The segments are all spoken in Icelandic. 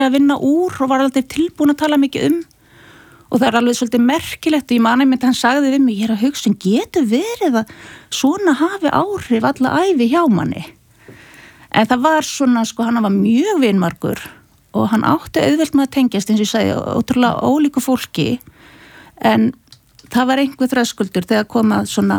að vinna úr og var aldrei tilbúin að tala mikið og það alveg svolítið merkilegt og ég man einmitt hann sagði við mig, ég að hugsa getur verið að svona hafi áhrif alla ævi hjá manni en það var svona, hann var mjög vinmargur og hann átti auðvelt með að tengjast eins og ég segi, ótrúlega ólíku fólki en það var einhver þröskuldur þegar komað svona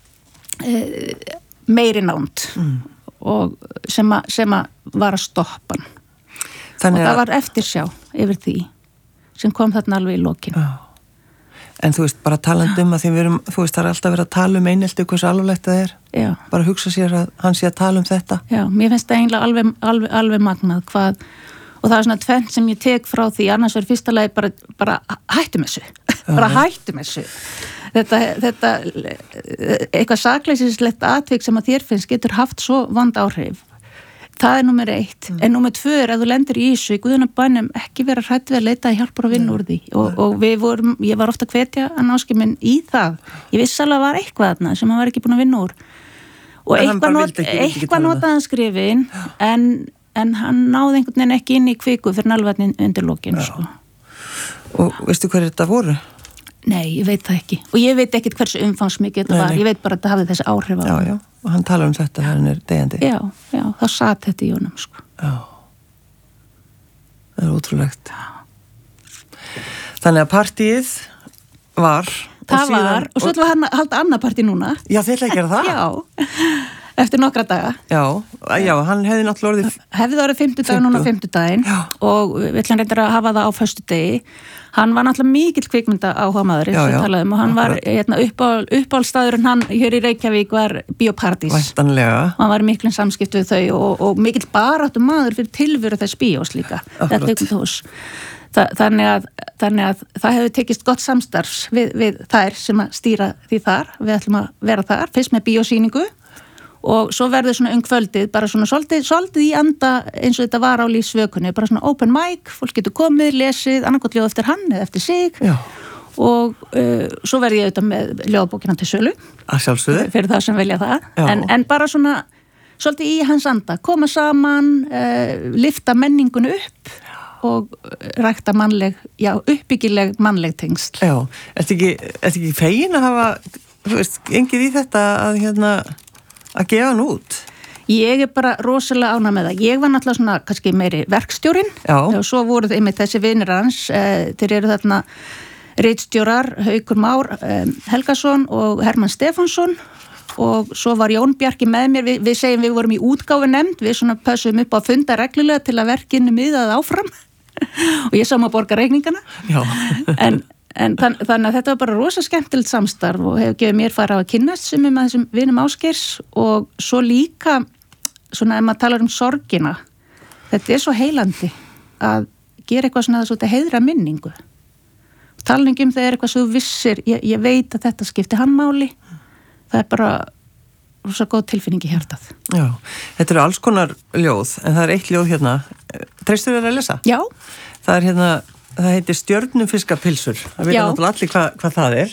meiri nánd og sem að var að stoppa hann og það var eftirsjá yfir því sem kom þarna alveg í lokin. En þú veist, bara talandi að því við erum, þú veist, það alltaf verið að tala einelti hversu alvarlegt það Já. Bara hugsa sér að hann sé að tala þetta. Já, mér finnst það eiginlega alveg magnað hvað, og það er svona tvennt sem ég tek frá því, annars verður fyrsta lagi bara hættum þessu, bara hættum þessu. Þetta eitthvað sakleysislegt atvik sem að þér finnst getur haft svo vond áhrif. Það er númer 1. En númer 2 ef þú lendir í þessu, í guðuna bænum ekki vera hrædd við að leita að hjálpar og vinna úr því. Og ég var ofta að hvetja að náskið minn í það. Ég viss alveg að var eitthvað þarna sem hann var ekki búin að vinna úr. Og eitthvað notaði hann skrifin, en hann náði einhvern veginn ekki inn í kviku fyrir alveg undir lokin. Sko. Og veistu hver þetta voru? Nei, ég veit það ekki. Og ég veit ekkert hversu umfangsmikið þetta var. Ég veit bara að þetta hafði þessi áhrif á hann. Já, og hann talar þetta þegar hann er deyjandi. Já, þá sat þetta í honum, sko. Já. Það er ótrúlegt. Þannig að partíið var... Það var, og svo ætlum við að halda annað partí núna. Já, þið ætla að gera það? Já, eftir nokkra daga. Já, hann hefði náttúrulega orðið... Hefði orðið 50 dag núna 50 daginn og við ætlum reyndar að hafa það á föstudegi. Hann var náttúrulega mikill kvikmynda áhuga maður, eins og við talaðum, og hann var uppáhaldsstaðurinn hann hér í Reykjavík var Bíóparadís. Væntanlega. Hann var miklum samskiptu við þau og mikill baráttu maður fyrir tilveru þess bíós líka. Þetta kvikmyndahús. Þannig að það hefur tekist gott samstarfs við þær sem að stýra því þar. Við ætlum að vera þar, fyrst með bíósýningu og svo verður svona kvöldið bara svona svolítið í anda eins og þetta var á lífsvökunni, bara svona open mic, fólk getur komið, lesið, annarkot ljóð eftir hann eða eftir sig og svo verður ég auðvitað með ljóðbókina til sölu. Að sjálfsögðu. Fyrir það sem velja það. En bara svona svolítið í hans anda, koma saman, lyfta menningun upp og rækta uppbyggileg mannleg tengsl. Já, ertu ekki fegin að hafa, þú veist, engið í þetta að gefa hann út? Ég er bara rosalega ánægð með það. Ég var náttúrulega svona kannski meiri verkstjórinn og svo voru þau einmitt þessi vinir hans, þeir eru þarna ritstjórar, Haukur Már Helgason og Hermann Stefánsson og svo var Jón Bjarki með mér, við segjum við vorum í útgáfunefnd, við svona pössum upp á að funda reglulega til að verkinu miðaði áfram og ég sá maður borga reikningana. Já. En þannig að þetta var bara rosa skemmtilegt samstarf og hefur gefið mér fara á að kynnast sem með þessum vinum Ásgeirs og svo líka svona ef maður talar sorgina, þetta er svo heilandi að gera eitthvað svona að heiðra minningu. Talningum það er eitthvað svo vissir, ég veit að þetta skipti hann máli, það er bara rosa góð tilfinning í hjartað. Já, þetta eru alls konar ljóð, en það er eitt ljóð hérna, treystur þér að lesa? Já. Það er hérna, það heitir stjörnufiskapilsur. Það veit náttúrulega allir hvað það er.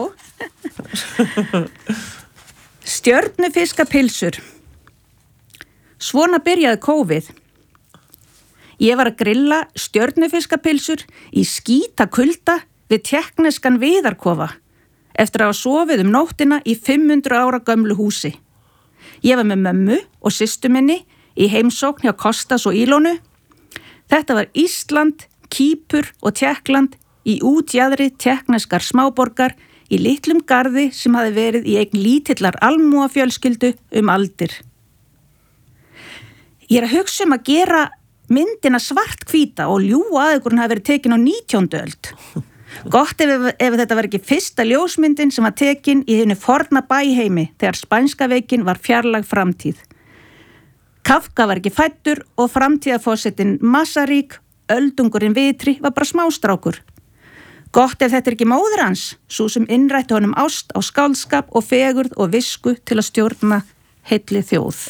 Já. Stjörnufiskapilsur. Svona byrjaði COVID. Ég var að grilla stjörnufiskapilsur í skítakulda við tékkneskan viðarkofa eftir að hafa sofið nóttina í 500 ára gömlu húsi. Ég var með mömmu og systur minni í heimsókn hjá Kostas og Ílónu. Þetta var Ísland, Kýpur og Tékkland í útjaðri tékkneskar smáborgar í litlum garði sem hafi verið í eign lítillar almúafjölskyldu aldir. Ég er að hugsa að gera myndina svarthvíta og ljúga að ykkur hafi verið tekin á 19. öld. Gott ef þetta var ekki fyrsta ljósmyndin sem var tekin í hinu forna bæheimi þegar spænska veikin var fjarlæg framtíð. Kafka var ekki fæddur og framtíðarforsetinn Masaryk, öldungurinn vitri, var bara smástrákur. Gott ef þetta er ekki móðir hans, svo sem innrætti honum ást á skáldskap og fegurð og visku til að stjórna heilli þjóð.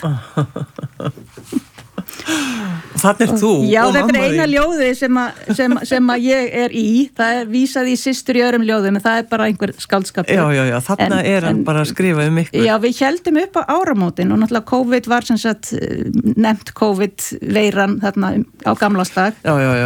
Þannig þú Já, og þetta mamma er eina ljóði sem að ég er í. Það er vísað í systur í öðrum ljóðum, en það er bara einhver skáldskapur. Já, þarna er hann bara að skrifa ykkur. Já, við héldum upp á áramótin og náttúrulega COVID var sem sagt nefnt COVID-veiran þarna á gamlástag. Já.